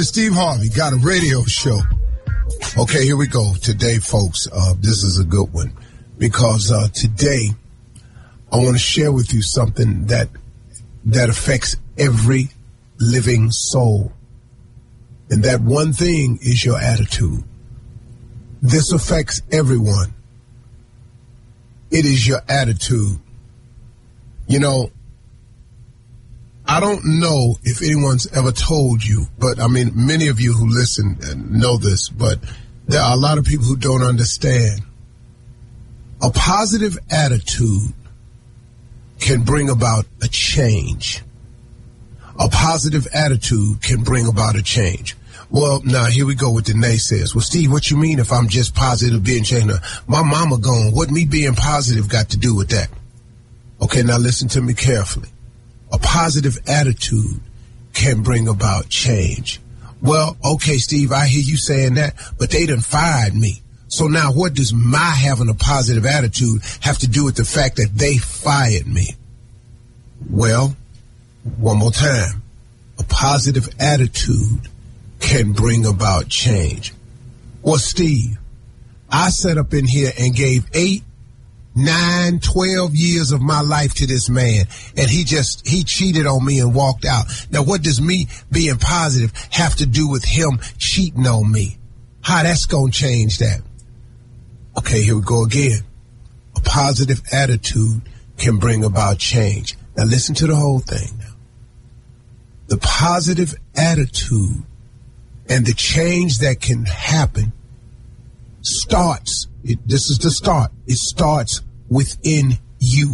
Steve Harvey got a radio show. Okay, here we go. Today, folks, this is a good one because today I want to share with you something that affects every living soul. And that one thing is your attitude. This affects everyone. It is your attitude. You know, I don't know if anyone's ever told you, but I mean, many of you who listen know this, but there are a lot of people who don't understand. A positive attitude can bring about a change. A positive attitude can bring about a change. Well, now here we go with the naysayers. Well, Steve, what you mean if I'm just positive being changed? My mama gone. What me being positive got to do with that? Okay, now listen to me carefully. A positive attitude can bring about change. Well, okay, Steve, I hear you saying that, but they done fired me. So now what does my having a positive attitude have to do with the fact that they fired me? Well, one more time. A positive attitude can bring about change. Well, Steve, I sat up in here and gave 8, 9, 12 years of my life to this man, and he cheated on me and walked out. Now, what does me being positive have to do with him cheating on me? How that's gonna change that? Okay, here we go again. A positive attitude can bring about change. Now, listen to the whole thing now. The positive attitude and the change that can happen starts, this is the start, it starts within you.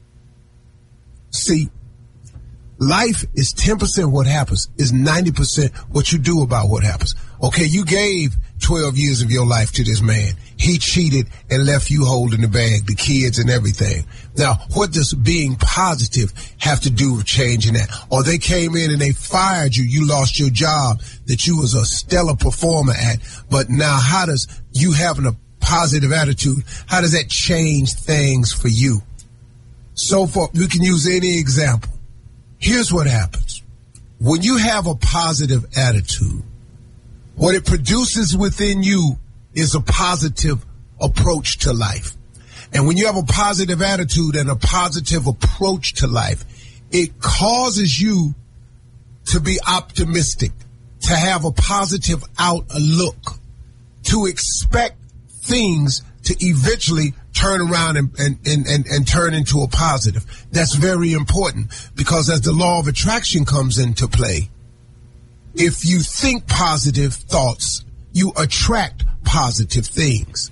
See, life is 10% what happens, is 90% what you do about what happens. Okay, you gave 12 years of your life to this man. He cheated and left you holding the bag, the kids and everything. Now, what does being positive have to do with changing that? Or they came in and they fired you. You lost your job that you was a stellar performer at. But now how does you having a positive attitude, how does that change things for you? So far, we can use any example. Here's what happens. When you have a positive attitude, what it produces within you is a positive approach to life. And when you have a positive attitude and a positive approach to life, it causes you to be optimistic, to have a positive outlook, to expect things to eventually turn around and turn into a positive. That's very important because as the law of attraction comes into play, if you think positive thoughts, you attract positive things.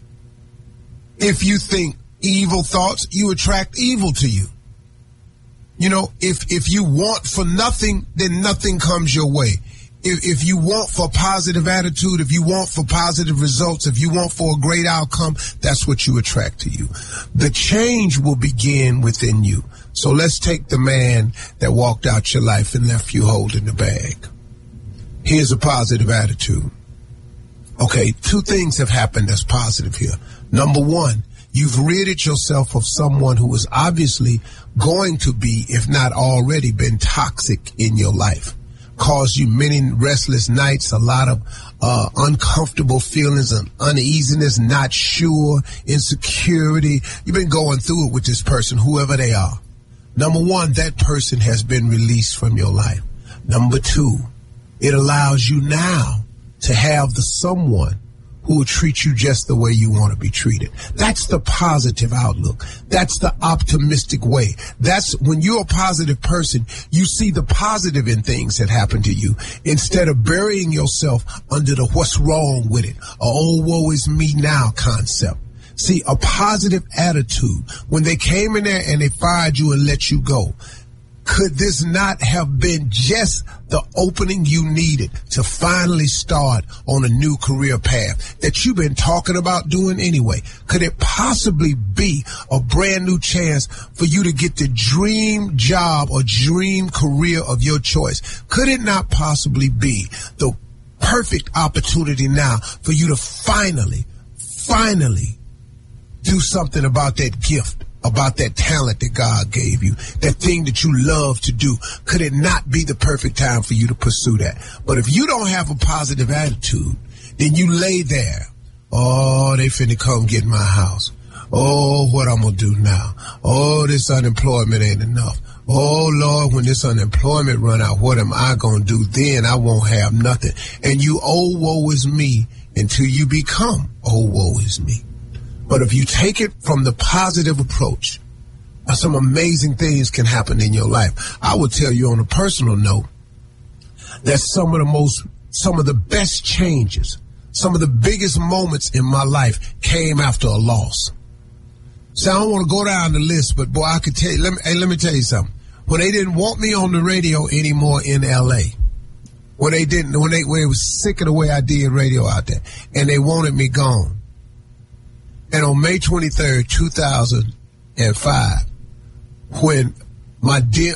If you think evil thoughts, you attract evil to you. You know, if you want for nothing, then nothing comes your way. If you want for positive attitude, if you want for positive results, if you want for a great outcome, that's what you attract to you. The change will begin within you. So let's take the man that walked out your life and left you holding the bag. Here's a positive attitude. Okay, 2 things have happened that's positive here. Number 1, you've ridded yourself of someone who is obviously going to be, if not already, been toxic in your life. Caused you many restless nights, a lot of uncomfortable feelings and uneasiness, not sure, insecurity. You've been going through it with this person, whoever they are. Number 1, that person has been released from your life. Number 2, it allows you now to have the someone who will treat you just the way you want to be treated. That's the positive outlook. That's the optimistic way. That's when you're a positive person, you see the positive in things that happen to you instead of burying yourself under the what's wrong with it, or oh, woe is me now concept. See, a positive attitude, when they came in there and they fired you and let you go, could this not have been just the opening you needed to finally start on a new career path that you've been talking about doing anyway? Could it possibly be a brand new chance for you to get the dream job or dream career of your choice? Could it not possibly be the perfect opportunity now for you to finally do something about that gift about that talent that God gave you, that thing that you love to do? Could it not be the perfect time for you to pursue that? But if you don't have a positive attitude, then you lay there. Oh, they finna come get my house. Oh, what I'm gonna do now? Oh, this unemployment ain't enough. Oh, Lord, when this unemployment run out, what am I gonna do? Then I won't have nothing. And you, oh, woe is me, until you become, oh, woe is me. But if you take it from the positive approach, some amazing things can happen in your life. I will tell you on a personal note that some of the best changes, some of the biggest moments in my life came after a loss. So I don't want to go down the list, but boy, I could tell you, let me tell you something. When they didn't want me on the radio anymore in LA, when they was sick of the way I did radio out there, and they wanted me gone. And on May 23rd, 2005, when my deal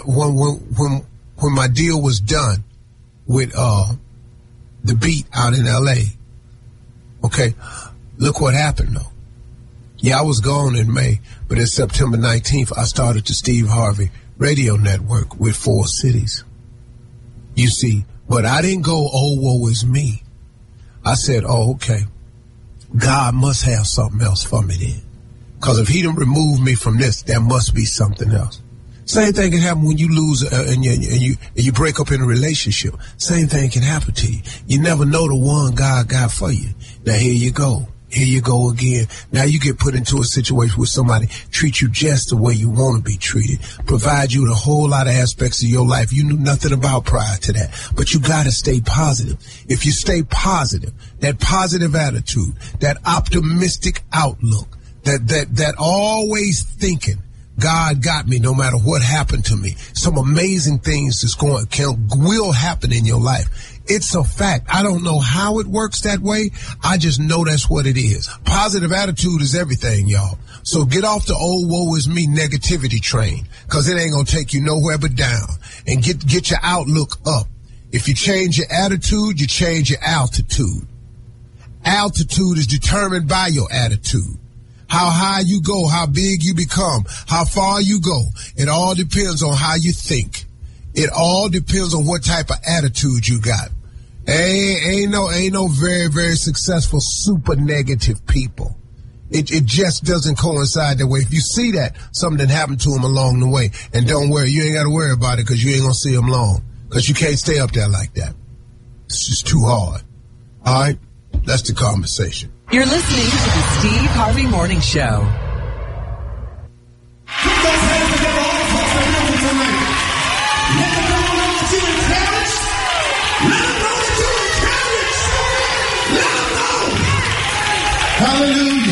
was done with the Beat out in LA, okay, look what happened though. Yeah, I was gone in May, but in September 19th, I started the Steve Harvey Radio Network with 4 cities. You see, but I didn't go, oh, woe is me. I said, oh, okay. God must have something else for me then. Because if he didn't remove me from this, there must be something else. Same thing can happen when you lose and you break up in a relationship. Same thing can happen to you. You never know the one God got for you. Now here you go. Here you go again. Now you get put into a situation where somebody treats you just the way you want to be treated, provide you with a whole lot of aspects of your life you knew nothing about prior to that. But you got to stay positive. If you stay positive, that positive attitude, that optimistic outlook, that always thinking, God got me no matter what happened to me. Some amazing things will happen in your life. It's a fact. I don't know how it works that way. I just know that's what it is. Positive attitude is everything, y'all. So get off the old woe is me negativity train, because it ain't going to take you nowhere but down. And get your outlook up. If you change your attitude, you change your altitude. Altitude is determined by your attitude. How high you go, how big you become, how far you go. It all depends on how you think. It all depends on what type of attitude you got. Ain't no very, very successful super negative people. It just doesn't coincide that way. If you see that, something happened to them along the way, and don't worry, you ain't got to worry about it, because you ain't going to see them long, because you can't stay up there like that. It's just too hard. All right? That's the conversation. You're listening to the Steve Harvey Morning Show. Put those hands together, all the folks that know tonight. Let them know that you're encouraged. Let them know that you're encouraged. Let them know. Hallelujah.